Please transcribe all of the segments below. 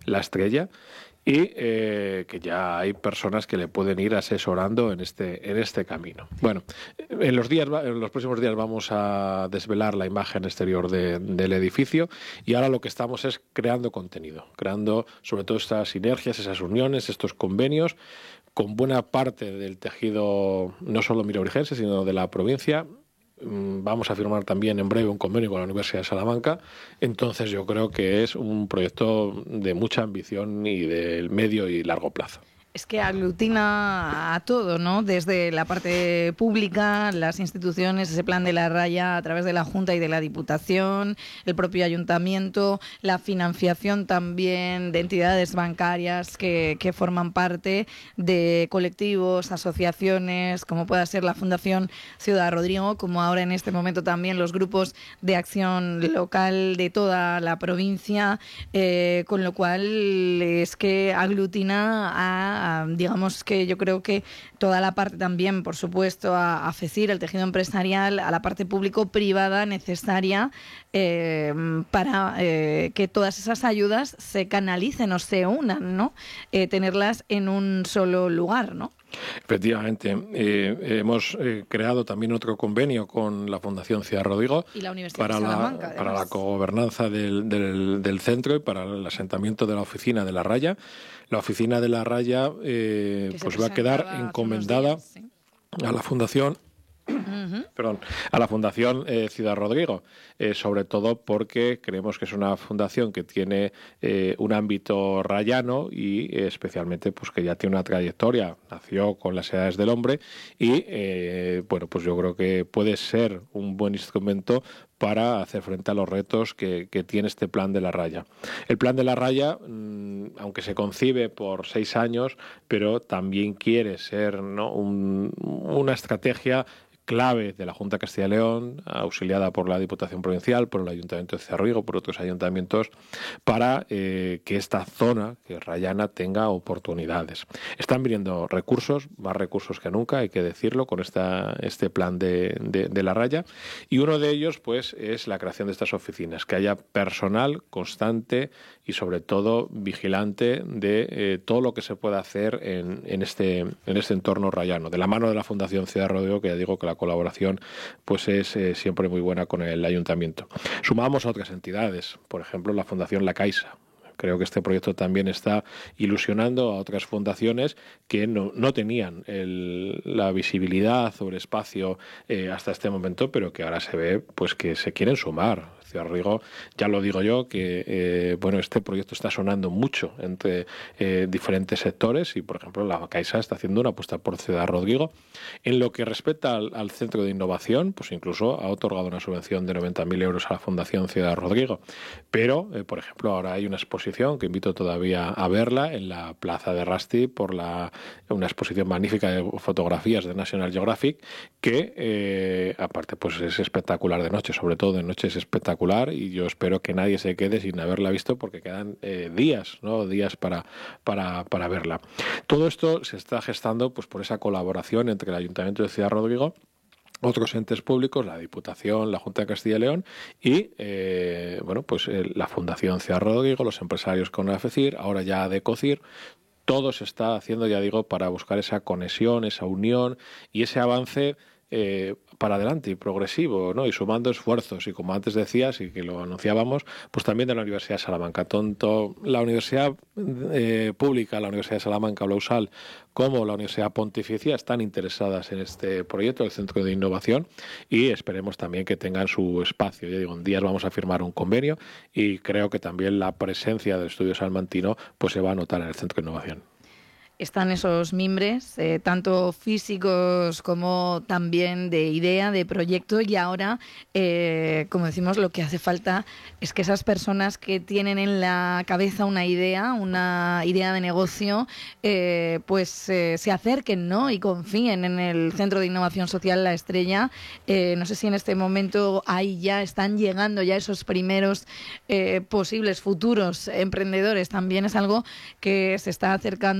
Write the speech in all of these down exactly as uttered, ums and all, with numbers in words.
La Estrella, y eh, que ya hay personas que le pueden ir asesorando en este en este camino. Bueno, en los días en los próximos días vamos a desvelar la imagen exterior de, del edificio, y ahora lo que estamos es creando contenido, creando sobre todo estas sinergias, esas uniones, estos convenios con buena parte del tejido no solo mirorigense, sino de la provincia. Vamos a firmar también en breve un convenio con la Universidad de Salamanca. Entonces yo creo que es un proyecto de mucha ambición y del medio y largo plazo. Es que aglutina a todo, ¿no? Desde la parte pública, las instituciones, ese plan de la raya a través de la Junta y de la Diputación, el propio Ayuntamiento, la financiación también de entidades bancarias que, que forman parte de colectivos, asociaciones, como pueda ser la Fundación Ciudad Rodrigo, como ahora en este momento también los grupos de acción local de toda la provincia, eh, con lo cual es que aglutina a digamos que yo creo que toda la parte también, por supuesto, a, a FECIR, el tejido empresarial, a la parte público-privada necesaria eh, para eh, que todas esas ayudas se canalicen o se unan, ¿no? Eh, tenerlas en un solo lugar, ¿no? Efectivamente, eh, hemos eh, creado también otro convenio con la Fundación Ciudad Rodrigo y la Universidad para, de Salamanca, la, para la cogobernanza del, del, del centro y para el asentamiento de la oficina de la Raya. La oficina de la Raya eh, pues va a quedar encomendada días, ¿sí? a la Fundación Uh-huh. Perdón, a la Fundación eh, Ciudad Rodrigo, eh, sobre todo porque creemos que es una fundación que tiene eh, un ámbito rayano y eh, especialmente pues que ya tiene una trayectoria, nació con las edades del hombre y eh, bueno, pues yo creo que puede ser un buen instrumento para hacer frente a los retos que, que tiene este plan de la raya. El plan de la raya, mmm, aunque se concibe por seis años, pero también quiere ser, ¿no?, un, una estrategia clave de la Junta de Castilla y León, auxiliada por la Diputación Provincial, por el Ayuntamiento de Ciudad Rodrigo, por otros ayuntamientos, para eh, que esta zona, que es rayana, tenga oportunidades. Están viniendo recursos, más recursos que nunca, hay que decirlo, con esta, este plan de, de, de la raya, y uno de ellos pues es la creación de estas oficinas, que haya personal constante y sobre todo vigilante de eh, todo lo que se pueda hacer en, en, este, en este entorno rayano, de la mano de la Fundación Ciudad Rodrigo, que ya digo que la colaboración pues es eh, siempre muy buena con el ayuntamiento. Sumamos a otras entidades, por ejemplo la Fundación La Caixa. Creo que este proyecto también está ilusionando a otras fundaciones que no, no tenían el, la visibilidad o el espacio eh, hasta este momento, pero que ahora se ve pues que se quieren sumar. Ciudad Rodrigo, ya lo digo yo, que eh, bueno, este proyecto está sonando mucho entre eh, diferentes sectores y, por ejemplo, la Caixa está haciendo una apuesta por Ciudad Rodrigo. En lo que respecta al, al Centro de Innovación, pues incluso ha otorgado una subvención de noventa mil euros a la Fundación Ciudad Rodrigo. Pero, eh, por ejemplo, ahora hay una exposición que invito todavía a verla en la Plaza de Rasti por la, una exposición magnífica de fotografías de National Geographic que, eh, aparte, pues es espectacular de noche, sobre todo de noche es espectacular. Y yo espero que nadie se quede sin haberla visto porque quedan eh, días, ¿no? días para, para, para verla. Todo esto se está gestando pues por esa colaboración entre el Ayuntamiento de Ciudad Rodrigo, otros entes públicos, la Diputación, la Junta de Castilla y León y eh, bueno, pues eh, la Fundación Ciudad Rodrigo, los empresarios con AFECIR, ahora ya ADECOCIR. Todo se está haciendo, ya digo, para buscar esa conexión, esa unión y ese avance Eh, para adelante y progresivo, ¿no? Y sumando esfuerzos, y como antes decías y que lo anunciábamos, pues también de la Universidad de Salamanca. Tanto la Universidad eh, Pública, la Universidad de Salamanca, la USAL, como la Universidad Pontificia están interesadas en este proyecto, el Centro de Innovación, y esperemos también que tengan su espacio. Ya digo, en días vamos a firmar un convenio y creo que también la presencia del Estudio Salmantino pues se va a notar en el Centro de Innovación. Están esos mimbres, eh, tanto físicos como también de idea, de proyecto, y ahora, eh, como decimos, lo que hace falta es que esas personas que tienen en la cabeza una idea, una idea de negocio, eh, pues eh, se acerquen, ¿no? Y confíen en el Centro de Innovación Social La Estrella. Eh, no sé si en este momento ahí ya están llegando ya esos primeros eh, posibles futuros emprendedores. También es algo que se está acercando a los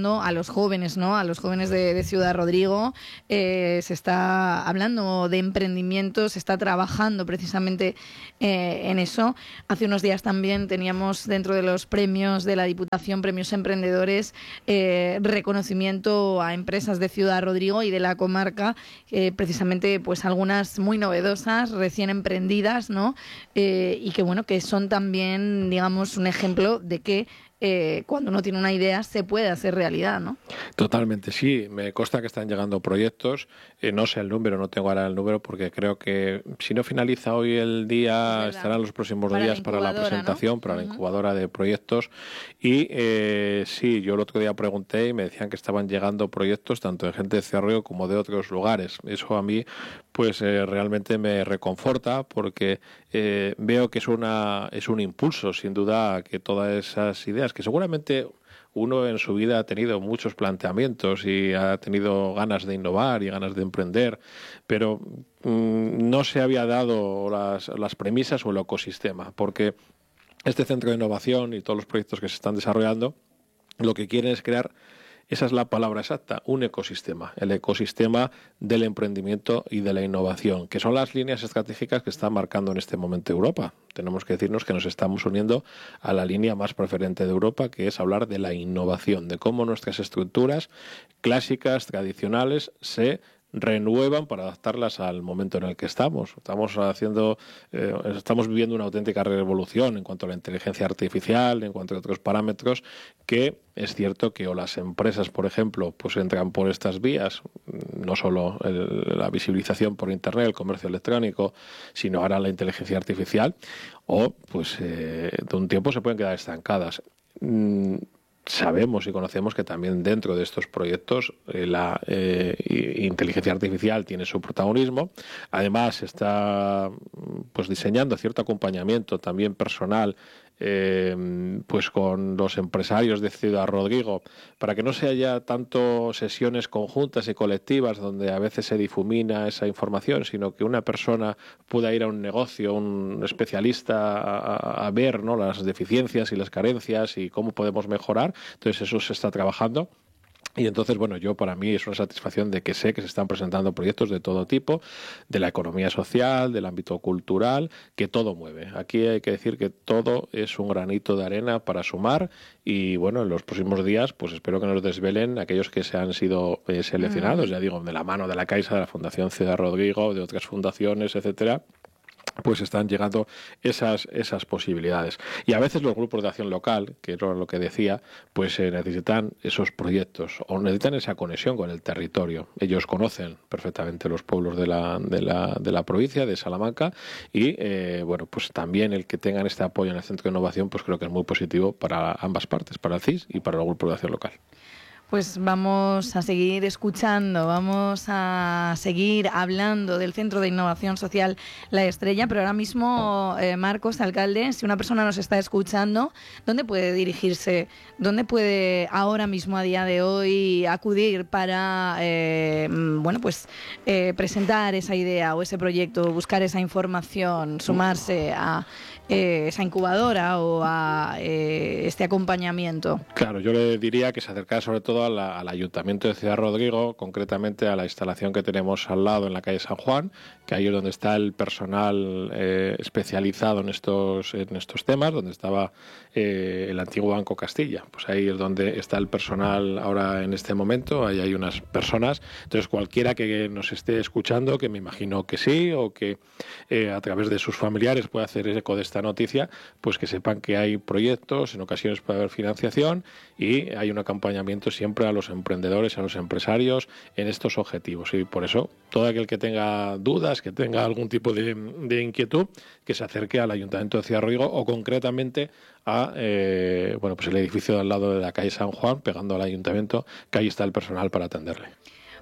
los jóvenes, ¿no? A los jóvenes de, de Ciudad Rodrigo. Eh, se está hablando de emprendimiento, se está trabajando precisamente eh, en eso. Hace unos días también teníamos dentro de los premios de la Diputación, premios emprendedores, eh, reconocimiento a empresas de Ciudad Rodrigo y de la comarca, eh, precisamente pues algunas muy novedosas, recién emprendidas, ¿no? Eh, y que bueno, que son también, digamos, un ejemplo de que Eh, cuando uno tiene una idea se puede hacer realidad, ¿no? Totalmente, sí. Me consta que están llegando proyectos. Eh, no sé el número, no tengo ahora el número, porque creo que si no finaliza hoy el día, estarán los próximos para días para la presentación, ¿no? Para uh-huh. la incubadora de proyectos. Y eh, sí, yo el otro día pregunté y me decían que estaban llegando proyectos tanto de gente de Cerreo como de otros lugares. Eso a mí pues eh, realmente me reconforta, porque eh, veo que es una es un impulso, sin duda, a que todas esas ideas que seguramente uno en su vida ha tenido muchos planteamientos y ha tenido ganas de innovar y ganas de emprender, pero mmm, no se había dado las, las premisas o el ecosistema, porque este centro de innovación y todos los proyectos que se están desarrollando lo que quieren es crear, esa es la palabra exacta, un ecosistema, el ecosistema del emprendimiento y de la innovación, que son las líneas estratégicas que está marcando en este momento Europa. Tenemos que decirnos que nos estamos uniendo a la línea más preferente de Europa, que es hablar de la innovación, de cómo nuestras estructuras clásicas, tradicionales, se renuevan para adaptarlas al momento en el que estamos. Estamos haciendo, eh, estamos viviendo una auténtica revolución en cuanto a la inteligencia artificial, en cuanto a otros parámetros, que es cierto que o las empresas, por ejemplo, pues entran por estas vías, no solo el, la visibilización por Internet, el comercio electrónico, sino ahora la inteligencia artificial, o pues eh, de un tiempo se pueden quedar estancadas. Mm, Sabemos y conocemos que también dentro de estos proyectos eh, la eh, inteligencia artificial tiene su protagonismo. Además, se está pues diseñando cierto acompañamiento también personal eh, pues con los empresarios de Ciudad Rodrigo, para que no se haya tanto sesiones conjuntas y colectivas donde a veces se difumina esa información, sino que una persona pueda ir a un negocio, un especialista a, a ver, ¿no?, las deficiencias y las carencias y cómo podemos mejorar. Entonces eso se está trabajando. Y entonces, bueno, yo para mí es una satisfacción de que sé que se están presentando proyectos de todo tipo, de la economía social, del ámbito cultural, que todo mueve. Aquí hay que decir que todo es un granito de arena para sumar y, bueno, en los próximos días, pues espero que nos desvelen aquellos que se han sido eh, seleccionados, mm. ya digo, de la mano de la Caixa, de la Fundación Ciudad Rodrigo, de otras fundaciones, etcétera, pues están llegando esas esas posibilidades. Y a veces los grupos de acción local, que era lo que decía, pues eh, necesitan esos proyectos o necesitan esa conexión con el territorio. Ellos conocen perfectamente los pueblos de la, de la, de la provincia, de Salamanca, y eh, bueno, pues también el que tengan este apoyo en el Centro de Innovación, pues creo que es muy positivo para ambas partes, para el C I S y para el grupo de acción local. Pues vamos a seguir escuchando, vamos a seguir hablando del Centro de Innovación Social La Estrella, pero ahora mismo, eh, Marcos, alcalde, si una persona nos está escuchando, ¿dónde puede dirigirse? ¿Dónde puede ahora mismo, a día de hoy, acudir para eh, bueno, pues eh, presentar esa idea o ese proyecto, buscar esa información, sumarse a eh, esa incubadora o a eh, este acompañamiento? Claro, yo le diría que se acercara sobre todo a la, al Ayuntamiento de Ciudad Rodrigo, concretamente a la instalación que tenemos al lado en la calle San Juan, que ahí es donde está el personal eh, especializado en estos en estos temas, donde estaba eh, el antiguo Banco Castilla. Pues ahí es donde está el personal ahora en este momento, ahí hay unas personas. Entonces cualquiera que nos esté escuchando, que me imagino que sí, o que eh, a través de sus familiares pueda hacer eco de esta noticia, pues que sepan que hay proyectos, en ocasiones puede haber financiación y hay un acompañamiento siempre a los emprendedores, a los empresarios en estos objetivos. Y por eso, todo aquel que tenga dudas, que tenga algún tipo de, de inquietud, que se acerque al Ayuntamiento de Ciudad Rodrigo o concretamente a eh, bueno, pues el edificio al lado de la calle San Juan, pegando al Ayuntamiento, que ahí está el personal para atenderle.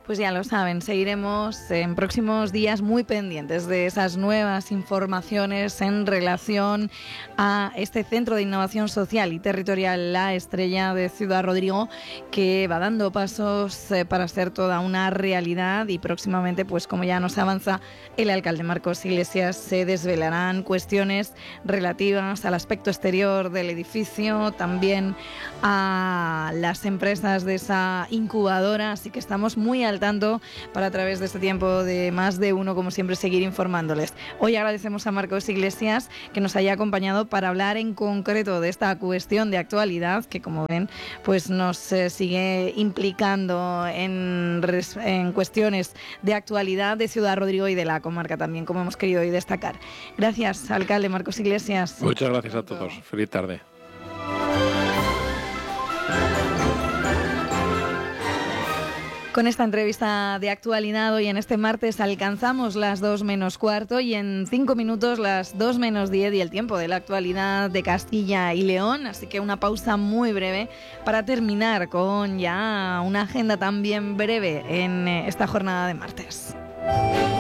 Pues ya lo saben, seguiremos en próximos días muy pendientes de esas nuevas informaciones en relación a este Centro de Innovación Social y Territorial La Estrella de Ciudad Rodrigo, que va dando pasos eh, para ser toda una realidad, y próximamente, pues como ya nos avanza el alcalde Marcos Iglesias, se desvelarán cuestiones relativas al aspecto exterior del edificio, también a las empresas de esa incubadora, así que estamos muy al tanto para, a través de este tiempo de Más de Uno, como siempre, seguir informándoles. Hoy agradecemos a Marcos Iglesias que nos haya acompañado para hablar en concreto de esta cuestión de actualidad que, como ven, pues nos eh, sigue implicando en, en cuestiones de actualidad de Ciudad Rodrigo y de la comarca también, como hemos querido hoy destacar. Gracias, alcalde Marcos Iglesias. Muchas gracias a todos. Feliz tarde. Con esta entrevista de actualidad hoy en este martes alcanzamos las dos menos cuarto y en cinco minutos las dos menos diez y el tiempo de la actualidad de Castilla y León. Así que una pausa muy breve para terminar con ya una agenda también breve en esta jornada de martes.